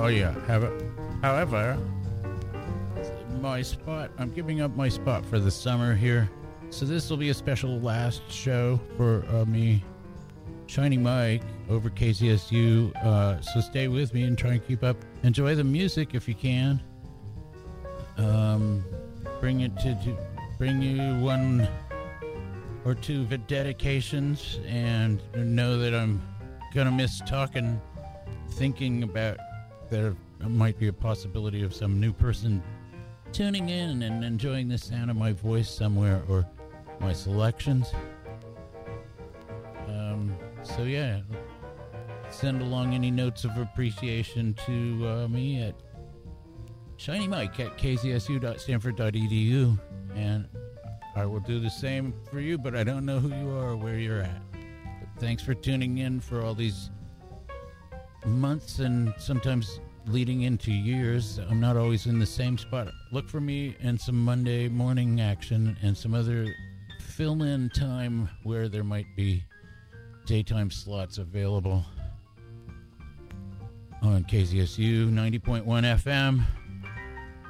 Oh, yeah. However, my spot, I'm giving up my spot for the summer here. So this will be a special last show for me, Shiny Mike, over KZSU. So stay with me and try and keep up. Enjoy the music if you can. Bring you one or two dedications, and know that I'm gonna miss talking, thinking about there might be a possibility of some new person tuning in and enjoying the sound of my voice somewhere, or my selections. So yeah, send along any notes of appreciation to me at ShinyMike at kzsu.stanford.edu, and I will do the same for you, but I don't know who you are or where you're at. But thanks for tuning in for all these months and sometimes leading into years. I'm not always in the same spot. Look for me in some Monday morning action and some other fill-in time where there might be daytime slots available on KZSU 90.1 FM.